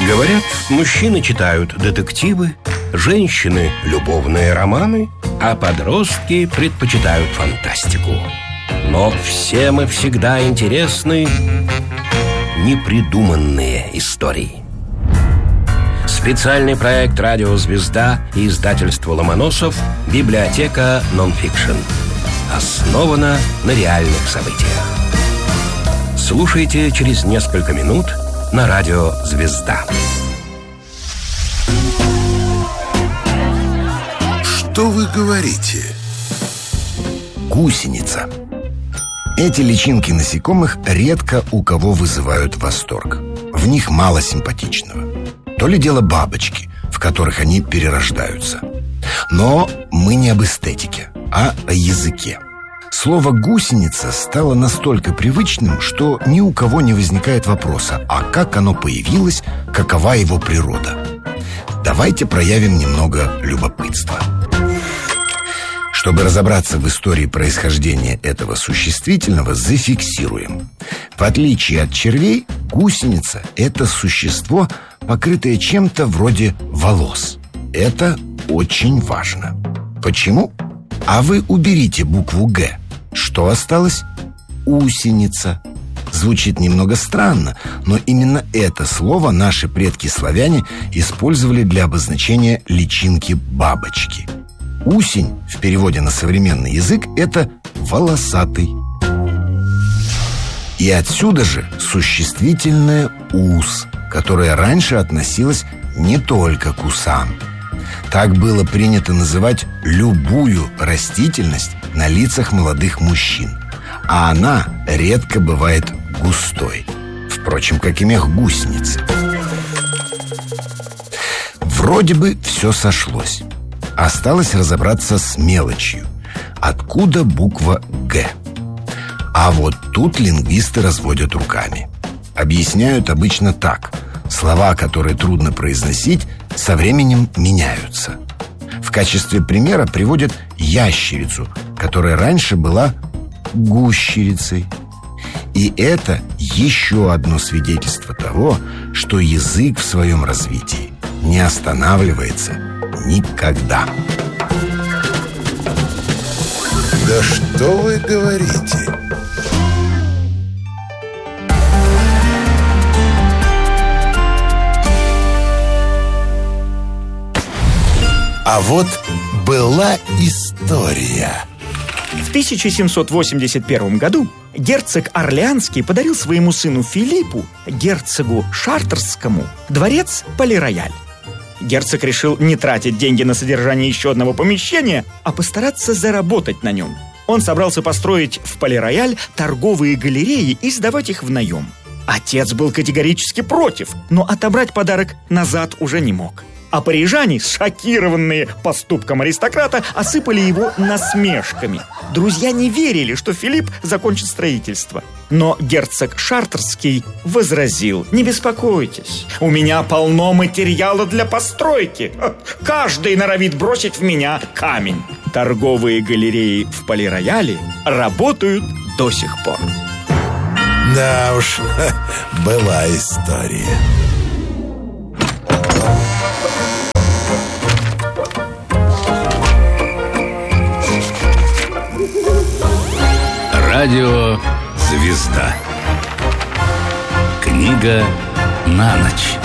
Говорят, мужчины читают детективы, женщины – любовные романы, а подростки предпочитают фантастику. Но всем и всегда интересны непридуманные истории. Специальный проект «Радио Звезда» и издательство «Ломоносов» «Библиотека нонфикшн». Основана на реальных событиях. Слушайте через несколько минут на «Радио Звезда». Что вы говорите? Гусеница. Эти личинки насекомых редко у кого вызывают восторг. В них мало симпатичного. То ли дело бабочки, в которых они перерождаются. Но мы не об эстетике, а о языке. Слово «гусеница» стало настолько привычным, что ни у кого не возникает вопроса, а как оно появилось, какова его природа. Давайте проявим немного любопытства. Чтобы разобраться в истории происхождения этого существительного, зафиксируем. В отличие от червей, гусеница – это существо, покрытое чем-то вроде волос. Это очень важно. Почему? А вы уберите букву «Г». Что осталось? Усеница. Звучит немного странно, но именно это слово наши предки-славяне использовали для обозначения личинки бабочки. Усень в переводе на современный язык – это волосатый. И отсюда же существительное «ус», которое раньше относилось не только к усам. Так было принято называть любую растительность на лицах молодых мужчин. А она редко бывает густой. Впрочем, как и мех гусеницы. Вроде бы все сошлось. Осталось разобраться с мелочью. Откуда буква «Г»? А вот тут лингвисты разводят руками. Объясняют обычно так. Слова, которые трудно произносить, со временем меняются. В качестве примера приводят ящерицу, которая раньше была гущерицей. И это еще одно свидетельство того, что язык в своем развитии не останавливается никогда. Да что вы говорите? А вот была история. В 1781 году герцог Орлеанский подарил своему сыну Филиппу, герцогу Шартерскому, дворец Пале-Рояль. Герцог решил не тратить деньги на содержание еще одного помещения, а постараться заработать на нем. Он собрался построить в Пале-Рояль торговые галереи и сдавать их в наем. Отец был категорически против, но отобрать подарок назад уже не мог. А парижане, шокированные поступком аристократа, осыпали его насмешками. Друзья не верили, что Филипп закончит строительство. Но герцог Шартерский возразил: «Не беспокойтесь, у меня полно материала для постройки. Каждый норовит бросить в меня камень». Торговые галереи в Пале-Рояле работают до сих пор. Да уж, была история. Радио «Звезда». Книга на ночь.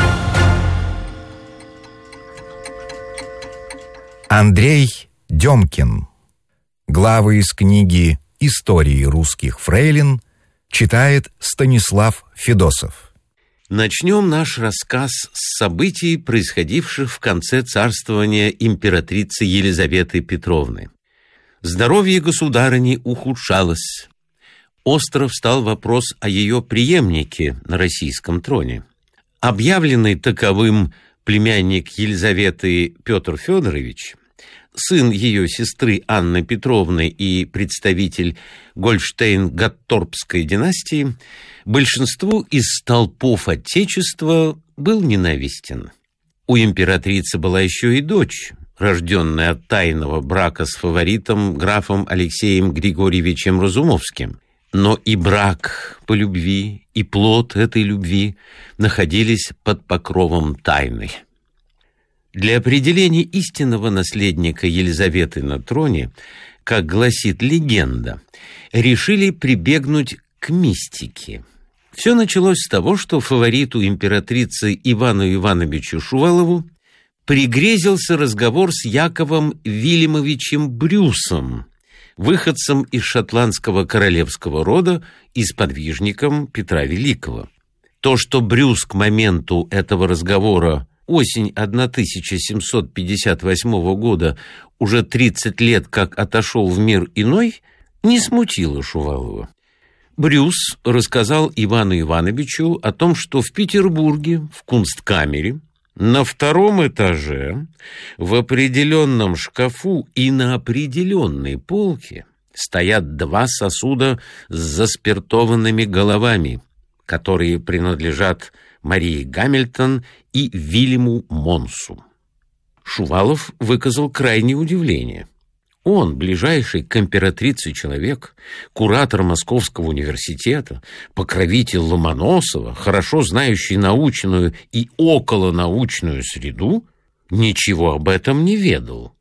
Андрей Демкин. Главы из книги «Истории русских фрейлин» читает Станислав Федосов. Начнем наш рассказ с событий, происходивших в конце царствования императрицы Елизаветы Петровны. Здоровье государыни ухудшалось. Остро встал вопрос о ее преемнике на российском троне. Объявленный таковым племянник Елизаветы Петр Федорович, сын ее сестры Анны Петровны и представитель Гольштейн-Готторпской династии, большинству из столпов Отечества был ненавистен. У императрицы была еще и дочь, рожденная от тайного брака с фаворитом графом Алексеем Григорьевичем Разумовским. Но и брак по любви, и плод этой любви находились под покровом тайны. Для определения истинного наследника Елизаветы на троне, как гласит легенда, решили прибегнуть к мистике. Все началось с того, что фавориту императрицы Ивану Ивановичу Шувалову пригрезился разговор с Яковом Вильямовичем Брюсом, выходцем из шотландского королевского рода и сподвижником Петра Великого. То, что Брюс к моменту этого разговора, осень 1758 года, уже 30 лет как отошел в мир иной, не смутило Шувалова. Брюс рассказал Ивану Ивановичу о том, что в Петербурге, в Кунсткамере, на 2-м этаже, в определенном шкафу и на определенной полке стоят 2 сосуда с заспиртованными головами, которые принадлежат Марии Гамильтон и Вильяму Монсу. Шувалов выказал крайнее удивление. Он, ближайший к императрице человек, куратор Московского университета, покровитель Ломоносова, хорошо знающий научную и околонаучную среду, ничего об этом не ведал.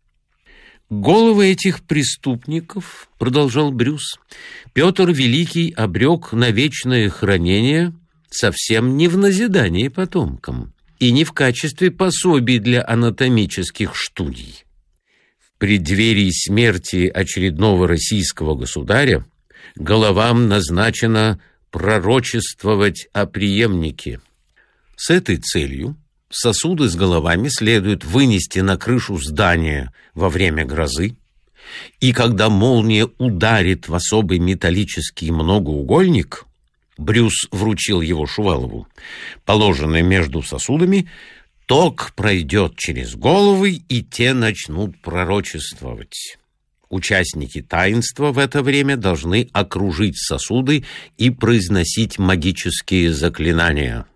«Головы этих преступников, — продолжал Брюс, — Петр Великий обрек на вечное хранение совсем не в назидание потомкам и не в качестве пособий для анатомических студий. В преддверии смерти очередного российского государя головам назначено пророчествовать о преемнике. С этой целью сосуды с головами следует вынести на крышу здания во время грозы, и когда молния ударит в особый металлический многоугольник, Брюс вручил его Шувалову, положенный между сосудами, ток пройдет через головы, и те начнут пророчествовать. Участники таинства в это время должны окружить сосуды и произносить магические заклинания.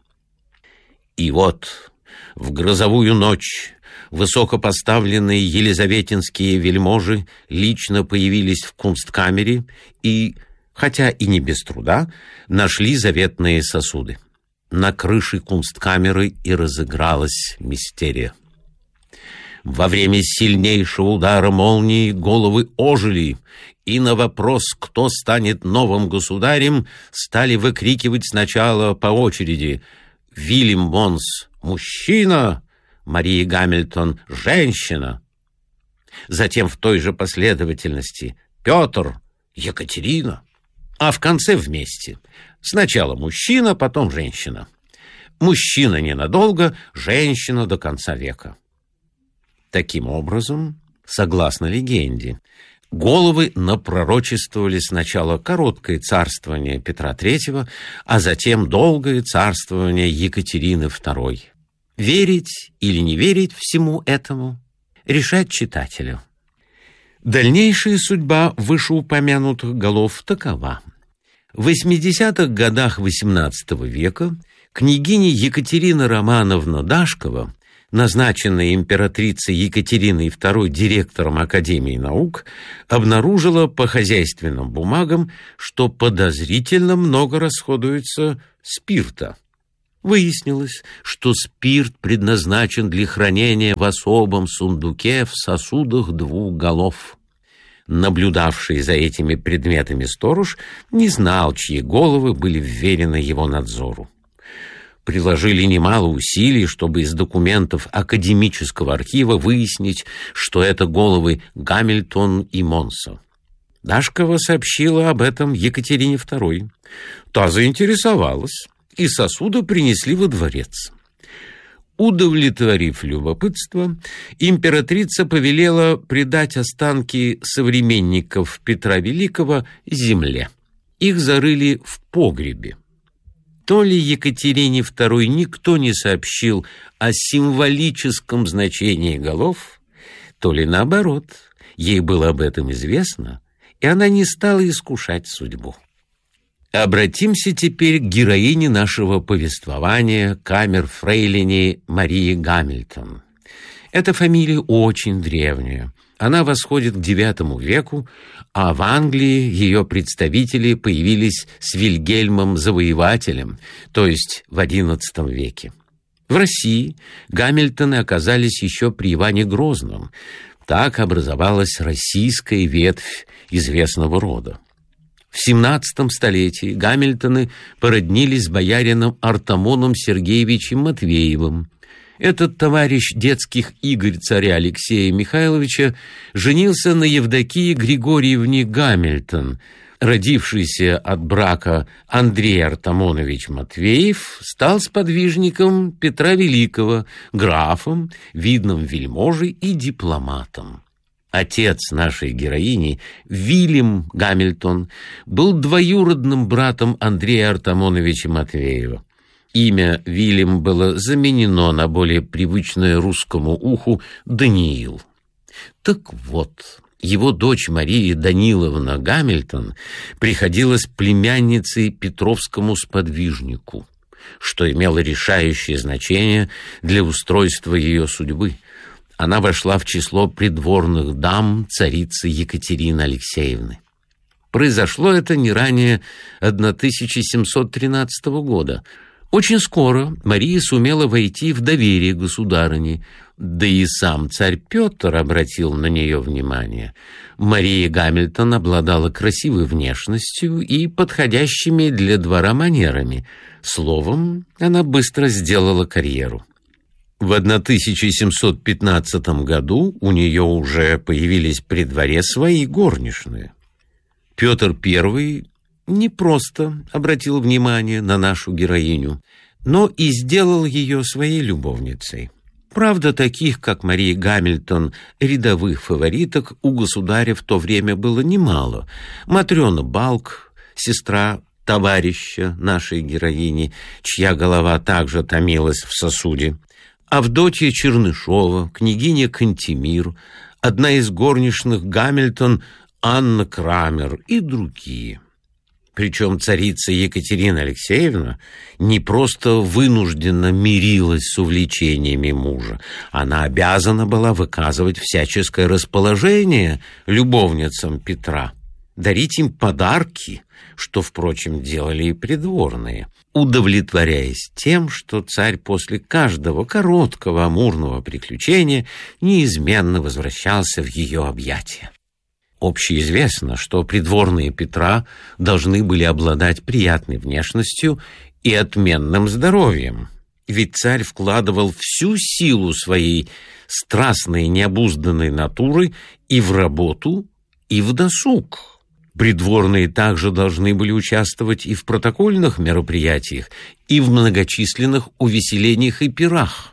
И вот в грозовую ночь высокопоставленные елизаветинские вельможи лично появились в Кунсткамере и, хотя и не без труда, нашли заветные сосуды. На крыше Кунсткамеры и разыгралась мистерия. Во время сильнейшего удара молнии головы ожили, и на вопрос, кто станет новым государем, стали выкрикивать сначала по очереди: Вильям Монс – мужчина, Мария Гамильтон – женщина. Затем в той же последовательности Петр, Екатерина, а в конце вместе. Сначала мужчина, потом женщина. Мужчина ненадолго, женщина до конца века. Таким образом, согласно легенде, головы напророчествовали сначала короткое царствование Петра III, а затем долгое царствование Екатерины II. Верить или не верить всему этому – решать читателю. Дальнейшая судьба вышеупомянутых голов такова. В 80-х годах XVIII века княгиня Екатерина Романовна Дашкова, назначенная императрицей Екатериной II директором Академии наук, обнаружила по хозяйственным бумагам, что подозрительно много расходуется спирта. Выяснилось, что спирт предназначен для хранения в особом сундуке в сосудах 2 голов. Наблюдавший за этими предметами сторож не знал, чьи головы были вверены его надзору. Приложили немало усилий, чтобы из документов академического архива выяснить, что это головы Гамильтон и Монса. Дашкова сообщила об этом Екатерине II. Та заинтересовалась, и сосуды принесли во дворец. Удовлетворив любопытство, императрица повелела предать останки современников Петра Великого земле. Их зарыли в погребе. То ли Екатерине II никто не сообщил о символическом значении голов, то ли наоборот, ей было об этом известно, и она не стала искушать судьбу. Обратимся теперь к героине нашего повествования, камер-фрейлине Марии Гамильтон. Эта фамилия очень древняя. Она восходит к IX веку, а в Англии ее представители появились с Вильгельмом Завоевателем, то есть в XI веке. В России Гамильтоны оказались еще при Иване Грозном. Так образовалась российская ветвь известного рода. В XVII столетии Гамильтоны породнились с боярином Артамоном Сергеевичем Матвеевым. Этот товарищ детских игр царя Алексея Михайловича женился на Евдокии Григорьевне Гамильтон. Родившийся от брака Андрей Артамонович Матвеев стал сподвижником Петра Великого, графом, видным вельможей и дипломатом. Отец нашей героини, Вильям Гамильтон, был двоюродным братом Андрея Артамоновича Матвеева. Имя Вильям было заменено на более привычное русскому уху Даниил. Так вот, его дочь Мария Даниловна Гамильтон приходилась племянницей петровскому сподвижнику, что имело решающее значение для устройства ее судьбы. Она вошла в число придворных дам царицы Екатерины Алексеевны. Произошло это не ранее 1713 года. Очень скоро Мария сумела войти в доверие государыни, да и сам царь Петр обратил на нее внимание. Мария Гамильтон обладала красивой внешностью и подходящими для двора манерами. Словом, она быстро сделала карьеру. В 1715 году у нее уже появились при дворе свои горничные. Петр I не просто обратил внимание на нашу героиню, но и сделал ее своей любовницей. Правда, таких, как Мария Гамильтон, рядовых фавориток у государя в то время было немало. Матрена Балк, сестра товарища нашей героини, чья голова также томилась в сосуде, Авдотья Чернышова, княгиня Кантемир, одна из горничных Гамильтон Анна Крамер и другие. Причем царица Екатерина Алексеевна не просто вынужденно мирилась с увлечениями мужа, она обязана была выказывать всяческое расположение любовницам Петра, дарить им подарки, что, впрочем, делали и придворные, удовлетворяясь тем, что царь после каждого короткого амурного приключения неизменно возвращался в ее объятия. Общеизвестно, что придворные Петра должны были обладать приятной внешностью и отменным здоровьем, ведь царь вкладывал всю силу своей страстной необузданной натуры и в работу, и в досуг. Придворные также должны были участвовать и в протокольных мероприятиях, и в многочисленных увеселениях и пирах.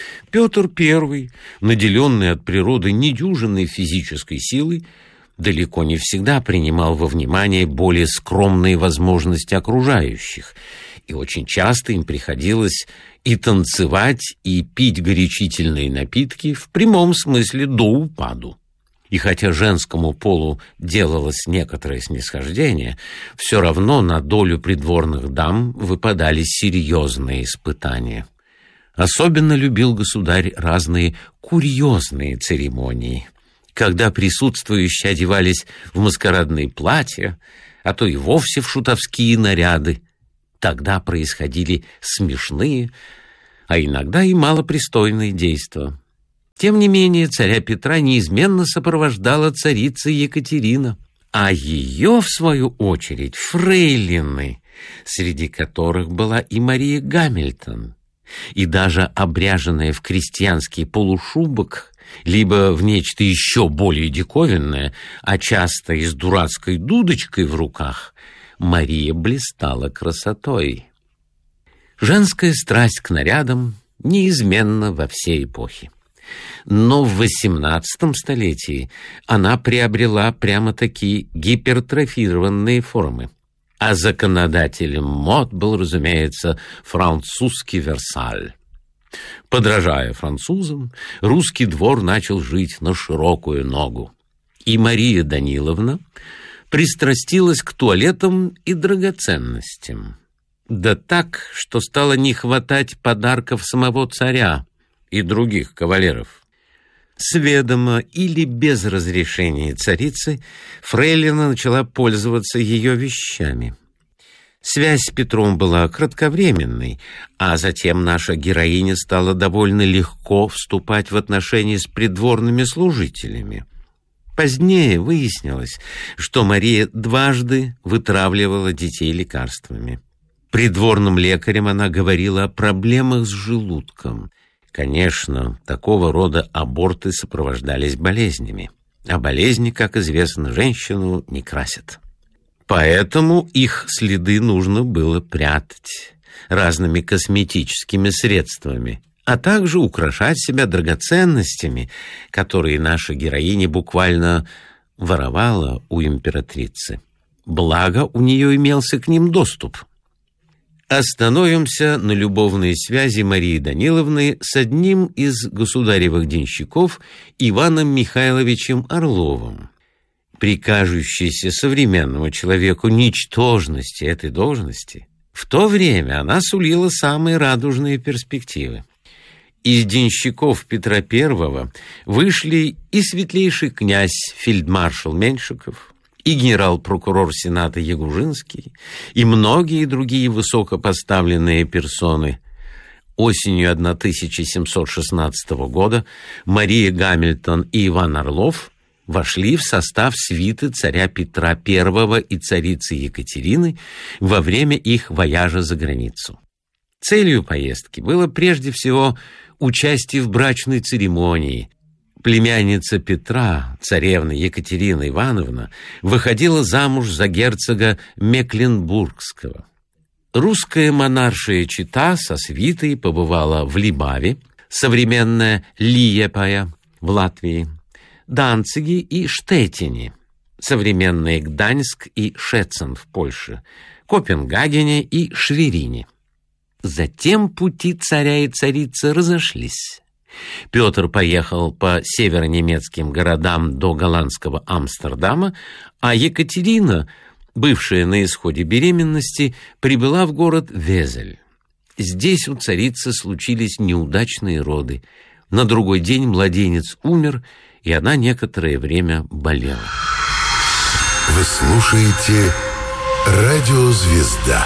Петр I, наделенный от природы недюжинной физической силой, далеко не всегда принимал во внимание более скромные возможности окружающих, и очень часто им приходилось и танцевать, и пить горячительные напитки в прямом смысле до упаду. И хотя женскому полу делалось некоторое снисхождение, все равно на долю придворных дам выпадали серьезные испытания. Особенно любил государь разные курьезные церемонии, когда присутствующие одевались в маскарадные платья, а то и вовсе в шутовские наряды. Тогда происходили смешные, а иногда и малопристойные действия. Тем не менее, царя Петра неизменно сопровождала царица Екатерина, а ее, в свою очередь, фрейлины, среди которых была и Мария Гамильтон, и даже обряженная в крестьянский полушубок, либо в нечто еще более диковинное, а часто и с дурацкой дудочкой в руках, Мария блистала красотой. Женская страсть к нарядам неизменна во все эпохи. Но в XVIII столетии она приобрела прямо-таки гипертрофированные формы. А законодателем мод был, разумеется, французский Версаль. Подражая французам, русский двор начал жить на широкую ногу. И Мария Даниловна пристрастилась к туалетам и драгоценностям. Да так, что стало не хватать подарков самого царя и других кавалеров. С ведома или без разрешения царицы фрейлина начала пользоваться ее вещами. Связь с Петром была кратковременной, а затем наша героиня стала довольно легко вступать в отношения с придворными служителями. Позднее выяснилось, что Мария дважды вытравливала детей лекарствами. Придворным лекарям она говорила о проблемах с желудком. Конечно, такого рода аборты сопровождались болезнями, а болезни, как известно, женщину не красят. Поэтому их следы нужно было прятать разными косметическими средствами, а также украшать себя драгоценностями, которые наша героиня буквально воровала у императрицы. Благо, у нее имелся к ним доступ. Остановимся на любовной связи Марии Даниловны с одним из государевых денщиков Иваном Михайловичем Орловым. При кажущейся современному человеку ничтожности этой должности, в то время она сулила самые радужные перспективы. Из денщиков Петра I вышли и светлейший князь фельдмаршал Меньшиков, и генерал-прокурор Сената Ягужинский, и многие другие высокопоставленные персоны. Осенью 1716 года Мария Гамильтон и Иван Орлов вошли в состав свиты царя Петра I и царицы Екатерины во время их вояжа за границу. Целью поездки было прежде всего участие в брачной церемонии. Племянница Петра, царевна Екатерина Ивановна, выходила замуж за герцога Мекленбургского. Русская монаршая чета со свитой побывала в Либаве, современная Лиепая в Латвии, Данциге и Штеттине, современные Гданьск и Шецен в Польше, Копенгагене и Шверине. Затем пути царя и царицы разошлись. Петр поехал по северонемецким городам до голландского Амстердама, а Екатерина, бывшая на исходе беременности, прибыла в город Везель. Здесь у царицы случились неудачные роды. На другой день младенец умер, и она некоторое время болела. Вы слушаете «Радио Звезда».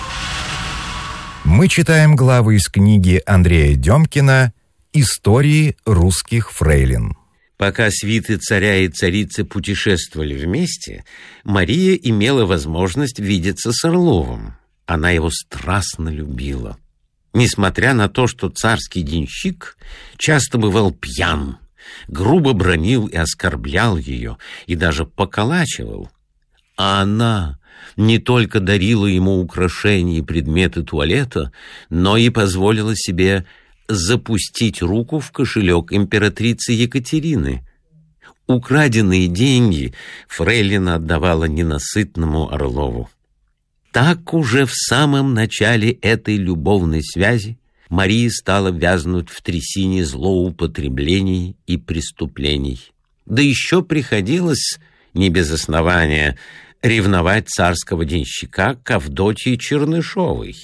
Мы читаем главы из книги Андрея Демкина «Истории русских фрейлин». Пока свиты царя и царицы путешествовали вместе, Мария имела возможность видеться с Орловым. Она его страстно любила. Несмотря на то, что царский денщик часто бывал пьян, грубо бранил и оскорблял ее, и даже поколачивал, а она не только дарила ему украшения и предметы туалета, но и позволила себе запустить руку в кошелек императрицы Екатерины. Украденные деньги фрейлина отдавала ненасытному Орлову. Так уже в самом начале этой любовной связи Мария стала вязнуть в трясине злоупотреблений и преступлений. Да еще приходилось, не без основания, ревновать царского денщика к Авдотье Чернышовой.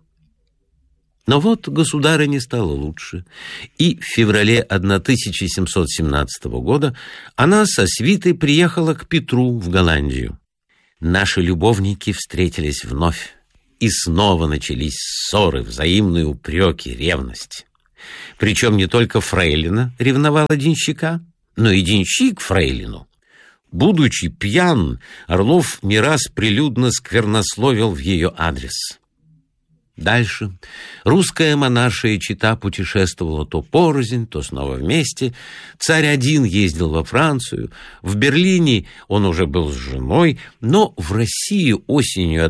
Но вот государыне стало лучше, и в феврале 1717 года она со свитой приехала к Петру в Голландию. Наши любовники встретились вновь, и снова начались ссоры, взаимные упреки, ревность. Причем не только фрейлина ревновала денщика, но и денщик фрейлину. Будучи пьян, Орлов не раз прилюдно сквернословил в ее адрес. Дальше русская монаршая чета путешествовала то порознь, то снова вместе. Царь один ездил во Францию, в Берлине он уже был с женой, но в Россию осенью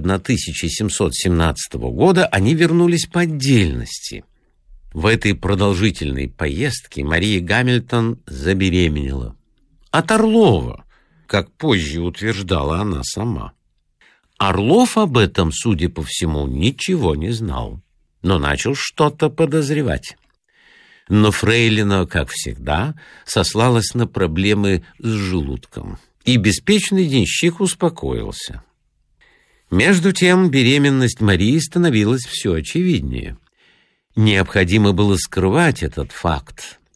1717 года они вернулись по отдельности. В этой продолжительной поездке Мария Гамильтон забеременела. От Орлова, как позже утверждала она сама. Орлов об этом, судя по всему, ничего не знал, но начал что-то подозревать. Но фрейлина, как всегда, сослалась на проблемы с желудком, и беспечный денщик успокоился. Между тем беременность Марии становилась все очевиднее. Необходимо было скрывать этот факт,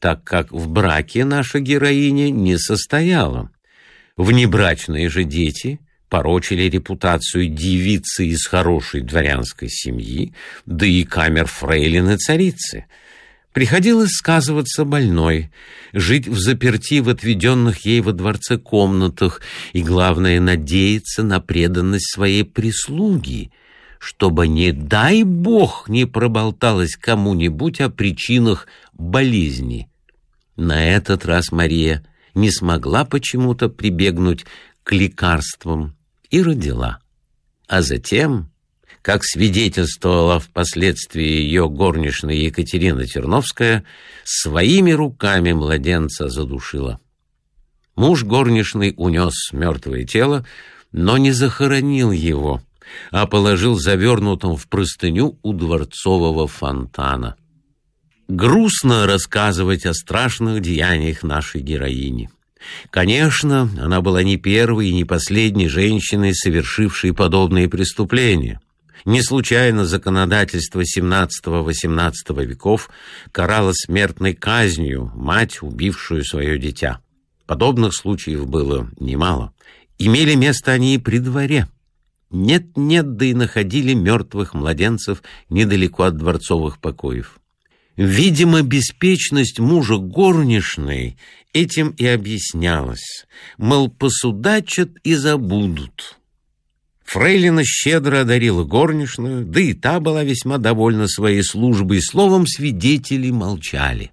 так как в браке наша героиня не состояла. Внебрачные же дети порочили репутацию девицы из хорошей дворянской семьи, да и камер-фрейлины царицы. Приходилось сказываться больной, жить взаперти в отведенных ей во дворце комнатах и, главное, надеяться на преданность своей прислуги, чтобы, не дай бог, не проболталось кому-нибудь о причинах болезни. На этот раз Мария не смогла почему-то прибегнуть к лекарствам и родила. А затем, как свидетельствовала впоследствии ее горничная Екатерина Терновская, своими руками младенца задушила. Муж горничной унес мертвое тело, но не захоронил его, а положил завернутым в простыню у дворцового фонтана. Грустно рассказывать о страшных деяниях нашей героини. Конечно, она была не первой и не последней женщиной, совершившей подобные преступления. Не случайно законодательство XVII-XVIII веков карало смертной казнью мать, убившую свое дитя. Подобных случаев было немало. Имели место они и при дворе. Нет-нет, да и находили мертвых младенцев недалеко от дворцовых покоев. Видимо, беспечность мужа горничной этим и объяснялась. Мол, посудачат и забудут. Фрейлина щедро одарила горничную, да и та была весьма довольна своей службой, словом, свидетели молчали.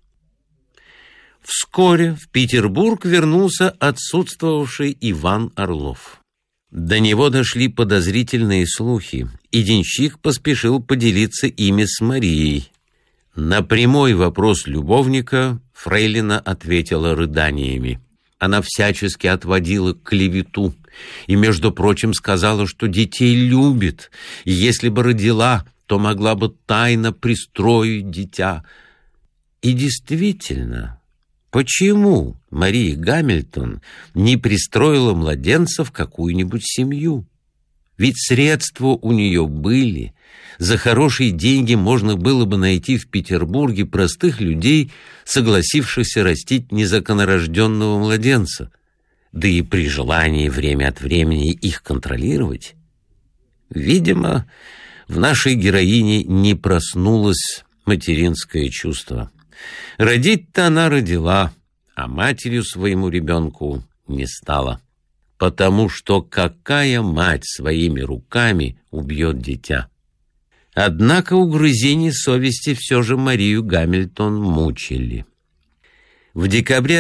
Вскоре в Петербург вернулся отсутствовавший Иван Орлов. До него дошли подозрительные слухи, и денщик поспешил поделиться ими с Марией. На прямой вопрос любовника фрейлина ответила рыданиями. Она всячески отводила клевету и, между прочим, сказала, что детей любит, и если бы родила, то могла бы тайно пристроить дитя. И действительно, почему Мария Гамильтон не пристроила младенца в какую-нибудь семью? Ведь средства у нее были. За хорошие деньги можно было бы найти в Петербурге простых людей, согласившихся растить незаконнорожденного младенца, да и при желании время от времени их контролировать. Видимо, в нашей героине не проснулось материнское чувство. Родить-то она родила, а матерью своему ребенку не стала. Потому что какая мать своими руками убьет дитя? Однако угрызения совести все же Марию Гамильтон мучили. В декабре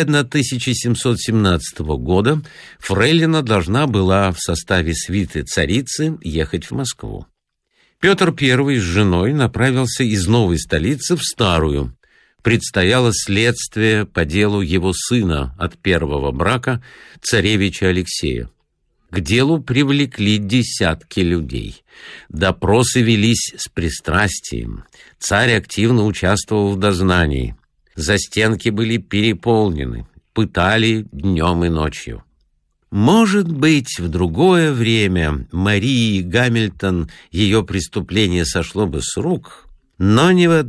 1717 года фрейлина должна была в составе свиты царицы ехать в Москву. Петр I с женой направился из новой столицы в старую. Предстояло следствие по делу его сына от первого брака, царевича Алексея. К делу привлекли десятки людей. Допросы велись с пристрастием. Царь активно участвовал в дознании. Застенки были переполнены. Пытали днем и ночью. Может быть, в другое время Марии Гамильтон ее преступление сошло бы с рук, но не в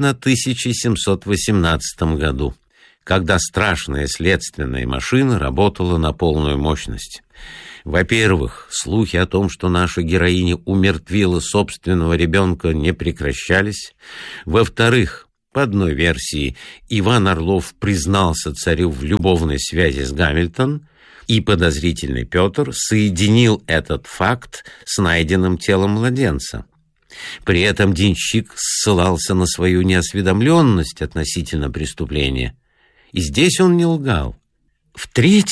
1718 году, когда страшная следственная машина работала на полную мощность. Во-первых, слухи о том, что наша героиня умертвила собственного ребенка, не прекращались. Во-вторых, по одной версии, Иван Орлов признался царю в любовной связи с Гамильтон, и подозрительный Петр соединил этот факт с найденным телом младенца. При этом денщик ссылался на свою неосведомленность относительно преступления. И здесь он не лгал. В-третьих,